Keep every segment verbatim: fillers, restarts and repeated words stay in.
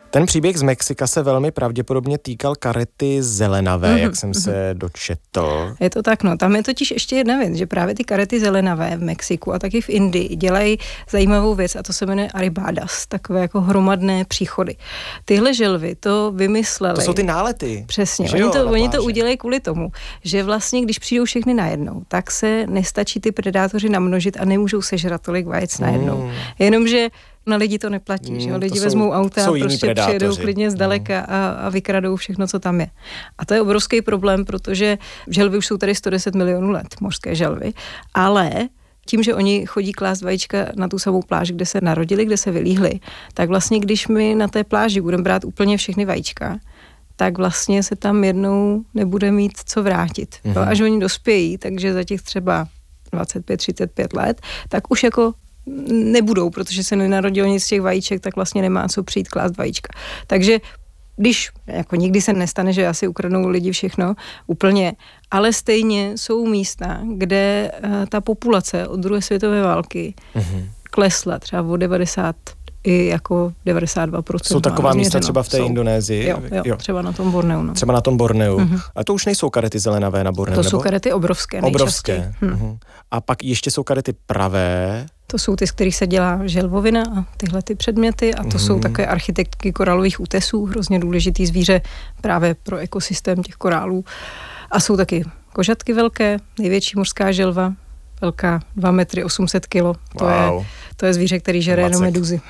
Ten příběh z Mexika se velmi pravděpodobně týkal karety zelenavé, mm-hmm. jak jsem se dočetl. Je to tak, no. Tam je totiž ještě jedna věc, že právě ty karety zelenavé v Mexiku a taky v Indii dělají zajímavou věc a to se jmenuje arribadas, takové jako hromadné příchody. Tyhle želvy to vymysleli. To jsou ty nálety. Přesně. Oni, jo, to, oni to udělají kvůli tomu, že vlastně, když přijdou všechny najednou, tak se nestačí ty predátoři namnožit a nemůžou sežrat tolik vajec najednou. Mm. Jenomže na lidi to neplatí, mm, že lidi jsou, vezmou auta a prostě přijedou klidně zdaleka mm. a, a vykradou všechno, co tam je. A to je obrovský problém, protože želvy už jsou tady sto deset milionů let, mořské želvy, ale tím, že oni chodí klást vajíčka na tu samou pláž, kde se narodili, kde se vylíhli, tak vlastně, když my na té pláži budeme brát úplně všechny vajíčka, tak vlastně se tam jednou nebude mít co vrátit. Mm. Až oni dospějí, takže za těch třeba dvacet pět třicet pět let, tak už jako nebudou, protože se nenarodilo nic z těch vajíček, tak vlastně nemá co přijít klást vajíčka. Takže když, jako nikdy se nestane, že asi ukradnou lidi všechno úplně, ale stejně jsou místa, kde uh, ta populace od druhé světové války mm-hmm. klesla třeba o devadesát i jako devadesát dva procent. Jsou taková místa třeba v té jsou. Indonésii? Jo, jo, jo, třeba na tom Borneu. No. Třeba na tom Borneu. Mm-hmm. A to už nejsou karety zelenavé na Borneu, To nebo? jsou karety obrovské nejčastěji. Obrovské. Mm-hmm. A pak ještě jsou karety pravé. To jsou ty, z kterých se dělá želvovina a tyhle ty předměty a to mm. jsou také architektky korálových útesů, hrozně důležitý zvíře právě pro ekosystém těch korálů. A jsou taky kožatky velké, největší mořská želva, velká dva metry osm set kilo. To, wow. je, to je zvíře, který žere jenom meduzy.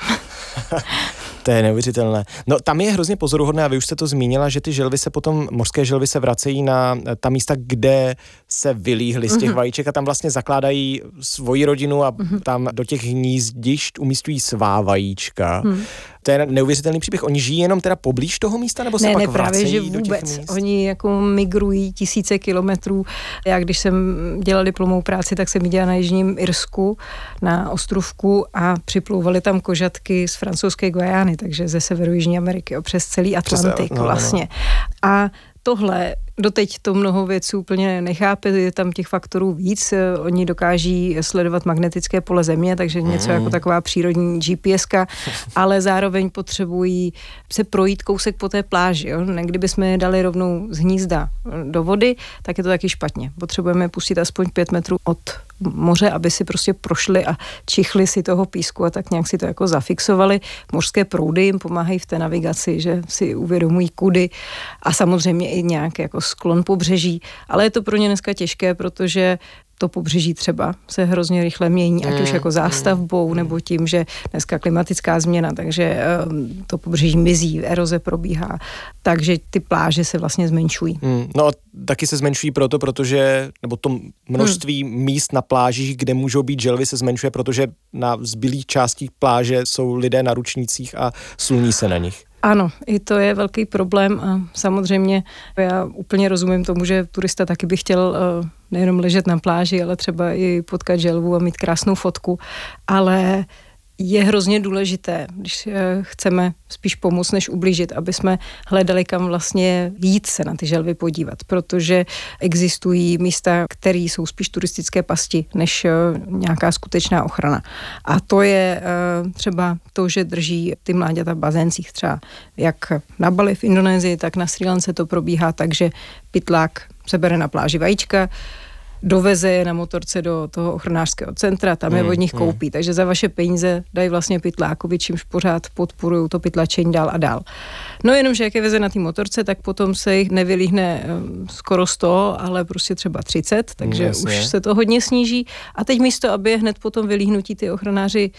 To je neuvěřitelné. No tam je hrozně pozoruhodné a vy už jste to zmínila, že ty želvy se potom, mořské želvy se vracejí na ta místa, kde se vylíhly z těch mm-hmm. vajíček a tam vlastně zakládají svoji rodinu a mm-hmm. tam do těch hnízdišť umístují svá vajíčka. Mm. To je neuvěřitelný příběh. Oni žijí jenom teda poblíž toho místa, nebo se ne, pak ne, vracejí právě, že do vůbec. těch míst? Oni jako migrují tisíce kilometrů. Já když jsem dělala diplomovou práci, tak jsem dělala na Jižním Irsku, na ostrovku a připlouvaly tam kožatky z francouzské Guajány, takže ze severu Jižní Ameriky, přes celý Atlantik no, vlastně. No. A tohle, doteď to mnoho věcí úplně nechápe, je tam těch faktorů víc, oni dokáží sledovat magnetické pole země, takže něco mm. jako taková přírodní G P S ka, ale zároveň potřebují se projít kousek po té pláži. Jo? Kdybychom je dali rovnou z hnízda do vody, tak je to taky špatně. Potřebujeme pustit aspoň pět metrů od moře, aby si prostě prošli a čichli si toho písku a tak nějak si to jako zafixovali. Mořské proudy jim pomáhají v té navigaci, že si uvědomují kudy a samozřejmě i nějak jako sklon pobřeží, ale je to pro ně dneska těžké, protože to pobřeží třeba se hrozně rychle mění, ať už jako zástavbou, nebo tím, že dneska klimatická změna, takže um, to pobřeží mizí, eroze probíhá, takže ty pláže se vlastně zmenšují. Hmm. No a taky se zmenšují proto, protože, nebo to množství hmm. míst na plážích, kde můžou být želvy, se zmenšuje, protože na zbylých částích pláže jsou lidé na ručnících a sluní se na nich. Ano, i to je velký problém a samozřejmě já úplně rozumím tomu, že turista taky by chtěl uh, nejenom ležet na pláži, ale třeba i potkat želvu a mít krásnou fotku, ale je hrozně důležité, když uh, chceme spíš pomoct, než ublížit, aby jsme hledali, kam vlastně jít se na ty želvy podívat, protože existují místa, které jsou spíš turistické pasti, než uh, nějaká skutečná ochrana. A to je uh, třeba to, že drží ty mláďata v bazéncích třeba jak na Bali v Indonésii, tak na Srí Lance to probíhá tak, že pytlák sebere na pláži vajíčka, doveze je na motorce do toho ochranářského centra, tam je od nich koupí, mm. takže za vaše peníze dají vlastně pytlákovi, čímž pořád podporují to pytlačení dál a dál. No jenom, že jak je veze na té motorce, tak potom se jich nevylíhne skoro sto, ale prostě třeba třicet, takže mm, už se to hodně sníží. A teď místo, aby je hned potom vylíhnutí ty ochranáři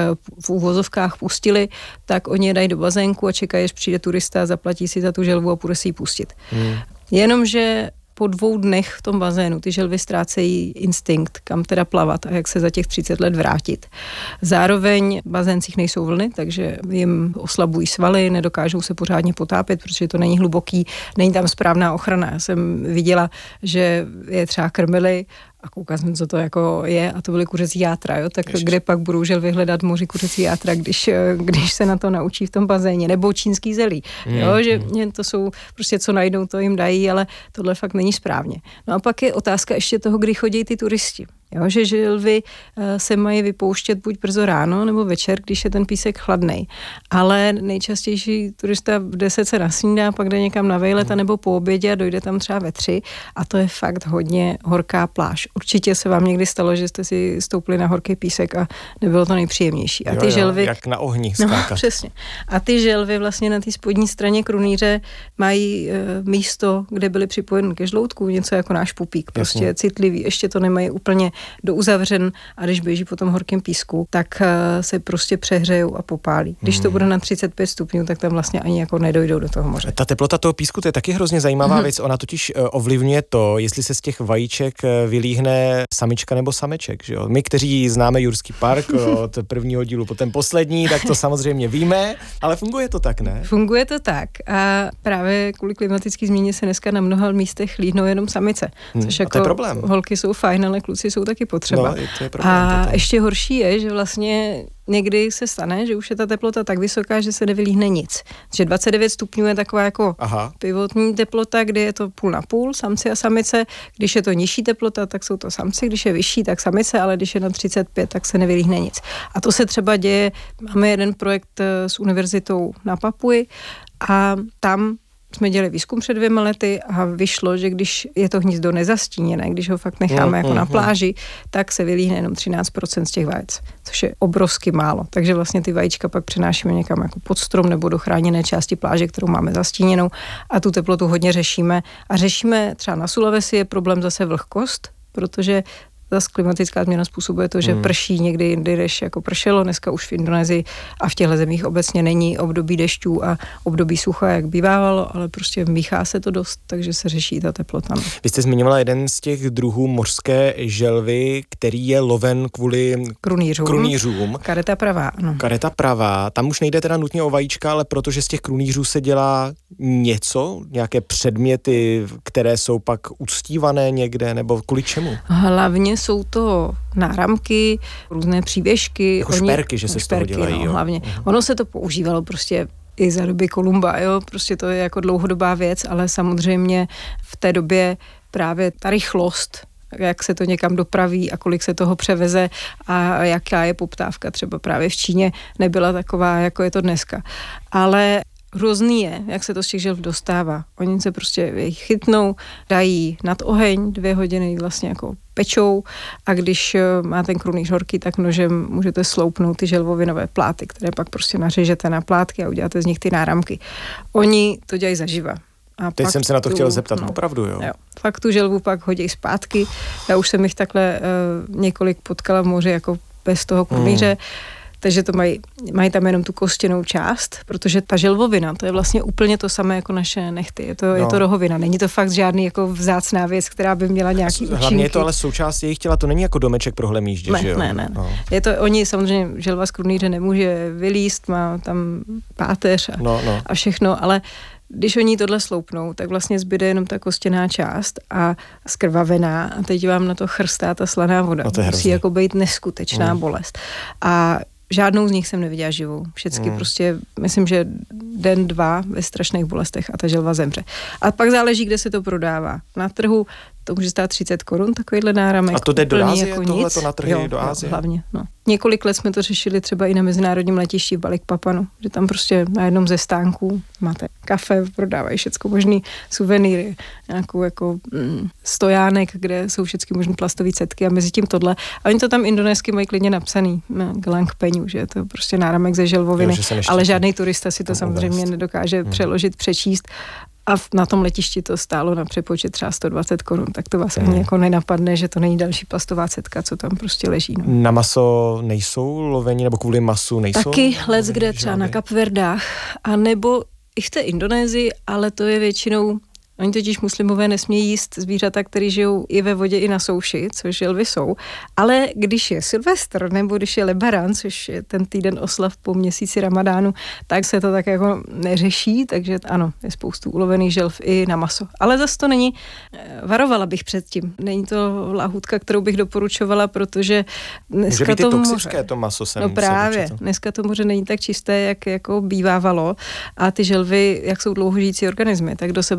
v úvozovkách pustili, tak oni je dají do bazénku a čekají, až přijde turista, zaplatí si za tu želvu a půjde si ji pustit. Mm. Jenomže po dvou dnech v tom bazénu ty želvy ztrácejí instinkt, kam teda plavat a jak se za těch třicet let vrátit. Zároveň v bazéncích nejsou vlny, takže jim oslabují svaly, nedokážou se pořádně potápět, protože to není hluboký, není tam správná ochrana. Já jsem viděla, že je třeba krmili a koukala jsem, co to jako je, a to byly kuřecí játra, jo? Tak Ježiš. Kde pak budou želvy hledat moři kuřecí játra, když, když se na to naučí v tom bazéně, nebo čínský zelí, mm, jo? Že mm. to jsou prostě, co najdou, to jim dají, ale tohle fakt není správně. No a pak je otázka ještě toho, kdy chodí ty turisti. Jo, že želvy se mají vypouštět buď brzo ráno nebo večer, když je ten písek chladnej. Ale nejčastější turista v deset se nasnídá, pak jde někam na vejlet a nebo po obědě a dojde tam třeba ve tři a to je fakt hodně horká pláž. Určitě se vám někdy stalo, že jste si stoupli na horký písek a nebylo to nejpříjemnější. A ty jo, želvy... Jo, jak na ohni skákat. No, přesně. A ty želvy vlastně na té spodní straně krunýře mají e, místo, kde byly připojeny ke žloutku, něco jako náš pupík, prostě Jasně. citlivý, ještě to nemají úplně douzavřen a když běží po tom horkém písku, tak e, se prostě přehřejou a popálí. Když hmm. to bude na třicet pět stupňů, tak tam vlastně ani jako nedojdou do toho moře. Ta teplota toho písku, to je taky hrozně zajímavá hmm. věc, ona totiž ovlivňuje to, jestli se z těch vajíček vylíhne samička nebo sameček, že jo? My, kteří známe Jurský park od prvního dílu po ten poslední, tak to samozřejmě víme, ale funguje to tak, ne? Funguje to tak a právě kvůli klimatické změně se dneska na mnoha místech hlídnou jenom samice, hmm. což a jako to je problém. Holky jsou fajn, ale kluci jsou taky potřeba. No, to je problém, a toto. ještě horší je, že vlastně někdy se stane, že už je ta teplota tak vysoká, že se nevylíhne nic. Že dvacet devět stupňů je taková jako Aha. pivotní teplota, kdy je to půl na půl, samci a samice. Když je to nižší teplota, tak jsou to samci, když je vyšší, tak samice, ale když je na třicet pět, tak se nevylíhne nic. A to se třeba děje, máme jeden projekt s univerzitou na Papui a tam jsme dělali výzkum před dvěma lety a vyšlo, že když je to hnízdo nezastíněné, když ho fakt necháme mm, jako mm, na pláži, tak se vylíhne jenom třináct procent z těch vajec, což je obrovsky málo. Takže vlastně ty vajíčka pak přenášíme někam jako pod strom nebo do chráněné části pláže, kterou máme zastíněnou a tu teplotu hodně řešíme. A řešíme třeba na Sulawesi je problém zase vlhkost, protože zase klimatická změna způsobuje to, že hmm. prší někdy jindy, než jako pršelo. Dneska už v Indonésii a v těchto zemích obecně není období dešťů a období sucha, jak bývávalo, ale prostě míchá se to dost, takže se řeší ta teplota. Vy jste zmiňovala jeden z těch druhů mořské želvy, který je loven kvůli krunýřům. krunýřům. Kareta pravá, ano. Kareta pravá. Tam už nejde teda nutně o vajíčka, ale protože z těch krunýřů se dělá něco, nějaké předměty, které jsou pak uctívané někde, nebo kvůli čemu? Hlavně jsou to náramky, různé přívěšky. Jako oni, šperky, že se šperky, z toho dělají. No, jo. Hlavně. Uh-huh. Ono se to používalo prostě i za doby Kolumba, jo, prostě to je jako dlouhodobá věc, ale samozřejmě v té době právě ta rychlost, jak se to někam dopraví a kolik se toho převeze a jaká je poptávka třeba právě v Číně, nebyla taková, jako je to dneska. Ale hrozný je, jak se to z těch želv dostává. Oni se prostě chytnou, dají nad oheň, dvě hodiny vlastně jako pečou a když má ten krunýř horký, tak nožem můžete sloupnout ty želvovinové pláty, které pak prostě nařežete na plátky a uděláte z nich ty náramky. Oni to dělají zaživa. A teď jsem se na to tu, chtěl zeptat, no, opravdu, jo? jo. Fakt tu želvu pak hodí zpátky. Já už jsem jich takhle uh, několik potkala v moři jako bez toho krunýře. Hmm. Takže to mají, mají tam jenom tu kostěnou část, protože ta želvovina, to je vlastně úplně to samé jako naše nechty. Je to, no. je to rohovina. Není to fakt žádný jako vzácná věc, která by měla nějaký účinky. Hlavně je to ale součást jejich těla, to není jako domeček pro hlemýždě, ne, že jo? Ne, ne, no. Je to, oni samozřejmě, želva z krunýře nemůže vylízt, má tam páteř a, no, no. a všechno, ale když oni tohle sloupnou, tak vlastně zbyde jenom ta kostěná část a skrvavená a teď vám na to chrstá ta slaná voda. No to musí jako být neskutečná mm. bolest. A žádnou z nich jsem neviděla živou. Všecky mm. prostě, myslím, že den, dva ve strašných bolestech a ta želva zemře. A pak záleží, kde se to prodává. Na trhu to může stát třicet korun, takovýhle náramek. A to jde do Ázie, jako tohleto na trhy jo, do Ázie? Jo, hlavně, no. Několik let jsme to řešili třeba i na mezinárodním letišti v Balikpapanu, že tam prostě na jednom ze stánků máte kafe, prodávají všecko možný suvenýry, nějakou jako mm, stojánek, kde jsou všechny možný plastové cetky a mezi tím tohle. A oni to tam indonésky mají klidně napsaný, Galang Peňu, že je to prostě náramek ze želvoviny, jo, ale žádný turista si to samozřejmě uvést. Nedokáže hmm. přeložit, přečíst. A na tom letišti to stálo na přepočet třeba sto dvacet korun, tak to vás hmm. ani jako nenapadne, že to není další plastová cetka, co tam prostě leží. No. Na maso nejsou loveni, nebo kvůli masu nejsou? Taky lec, kde třeba na Kapverdách, a nebo i v té Indonésii, ale to je většinou, oni totiž muslimové nesmějí jíst zvířata, které žijou i ve vodě, i na souši, což želvy jsou, ale když je Silvestr, nebo když je Lebaran, což je ten týden oslav po měsíci Ramadánu, tak se to tak jako neřeší, takže ano, je spoustu ulovených želv i na maso. Ale zase to není, varovala bych předtím, není to lahůdka, kterou bych doporučovala, protože dneska může být to i toxické moře, to maso sem. No právě, dneska to moře není tak čisté, jak jako bývávalo a ty želvy, jak jsou dlouhožijící organismy, tak do sebe prostě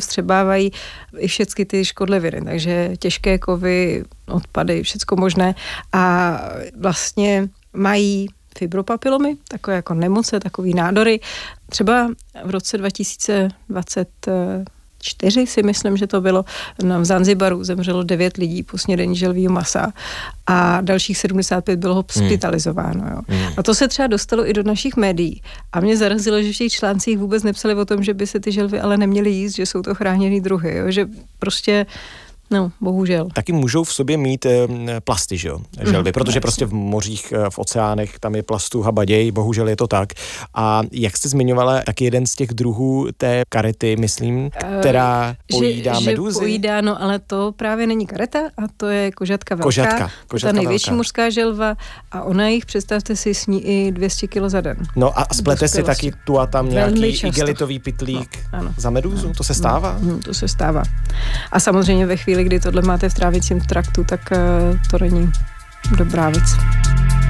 vstřebávají i všechny ty škodliviny, takže těžké kovy, odpady, všecko možné a vlastně mají fibropapilomy, takové jako nemoce, takové nádory. Třeba v roce dva tisíce dvacet čtyři si myslím, že to bylo, v Zanzibaru zemřelo devět lidí po snědení želvýho masa a dalších sedmdesát pět bylo hospitalizováno. Jo. Hmm. A to se třeba dostalo i do našich médií. A mě zarazilo, že v těch článcích vůbec nepsali o tom, že by se ty želvy ale neměly jíst, že jsou to chráněný druhy, jo. Že prostě no, bohužel. Taky můžou v sobě mít e, plasty, že jo, želvy, mm, protože jasný. Prostě v mořích, v oceánech, tam je plastu habaděj, bohužel je to tak. A jak jste zmiňovala, tak jeden z těch druhů té karety, myslím, která uh, pojídá že, medúzy. Že pojídá, no ale to právě není kareta a to je kožatka velká. Kožatka, kožatka ta největší velká. Mořská želva a ona jich, představte si, sní i dvě stě kilo za den. No a splete si taky tu a tam nějaký igelitový pytlík no, za medúzu? No, to se stává? No, to se stává. A samozřejmě ve chvíli, kdy tohle máte v trávicím traktu, tak to není dobrá věc.